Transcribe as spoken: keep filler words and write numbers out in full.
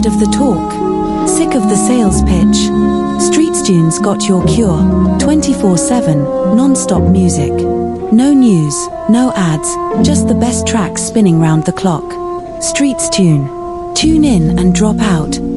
of the talk? Sick of the sales pitch? StreetsTunes got your cure. twenty-four seven, non-stop music. No news, no ads, just the best tracks spinning round the clock. StreetsTune. Tune in and drop out.